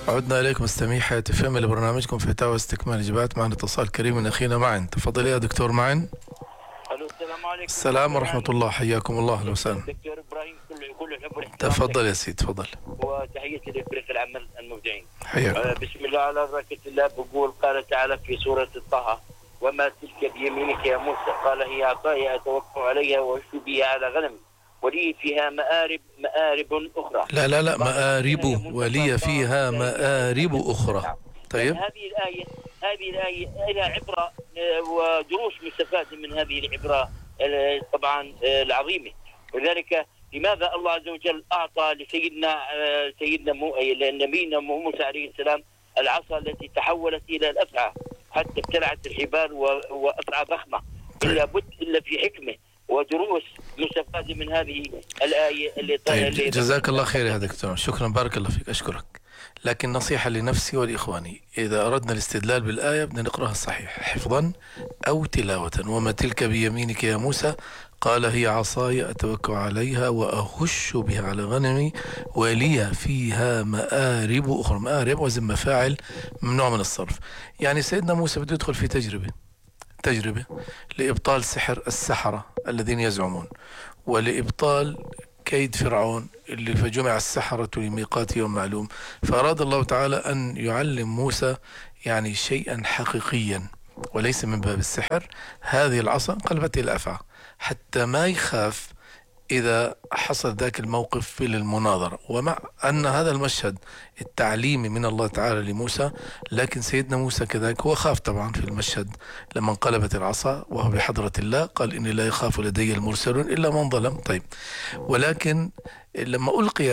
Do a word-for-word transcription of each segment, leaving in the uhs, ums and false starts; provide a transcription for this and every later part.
عدنا إليكم مستمعي حياة اف ام لبرنامجكم فتاوى استكمال إجابات. معنا اتصال كريم من أخينا معن. تفضل يا دكتور معن. الو السلام عليكم. السلام ورحمة الله، حياكم الله. أهلا وسهلا. دكتور إبراهيم، كل كل الحب والاحترام. تفضل يا سيدي، تفضل. وتحية لفريق العمل المبدعين. حياكم. آه بسم الله على بركة الله. بقول قال تعالى في سورة طه: وما تلك بيمينك يا موسى؟ قال هي عصاي أتوكل عليها وأشد بها على غنمي ولي فيها مآرب مآرب أخرى. لا لا لا مآرب، ولي فيها مآرب أخرى. طيب، هذه الآية هذه الآية لها عبرة ودروس مستفادة من هذه العبرة طبعا العظيمة. ولذلك لماذا الله عز وجل أعطى لسيدنا سيدنا مو نبينا موسى عليه السلام العصا التي تحولت إلى الأفعى حتى ابتلعت الحبال وأفعى ضخمة؟ إلا بد إلا في حكمة ودروس مستفادة من هذه الآية اللي طيب اللي جزاك الله خير يا دكتور، شكرا، بارك الله فيك، أشكرك. لكن نصيحة لنفسي ولإخواني، إذا أردنا الاستدلال بالآية بدنا نقرأها صحيح حفظا أو تلاوة. وما تلك بيمينك يا موسى؟ قال هي عصاي أتوكل عليها وأهش بها على غنمي ولي فيها مآرب أخرى. مآرب وزن مفاعل ممنوع من الصرف. يعني سيدنا موسى بده يدخل في تجربة تجربة لإبطال سحر السحرة الذين يزعمون، ولإبطال كيد فرعون اللي فجمع السحرة لميقات يوم معلوم. فأراد الله تعالى أن يعلم موسى يعني شيئا حقيقيا وليس من باب السحر. هذه العصا قلبت الأفعى حتى ما يخاف إذا حصل ذاك الموقف في المناظرة. ومع أن هذا المشهد التعليمي من الله تعالى لموسى، لكن سيدنا موسى كذلك هو خاف طبعا في المشهد لما انقلبت العصا وهو بحضرة الله، قال إني لا يخاف لدي المرسلون إلا من ظلم. طيب، ولكن لما ألقي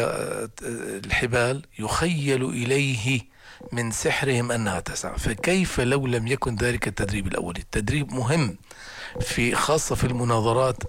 الحبال يخيل إليه من سحرهم أنها تسعى، فكيف لو لم يكن ذلك التدريب الأولي؟ التدريب مهم في خاصة في المناظرات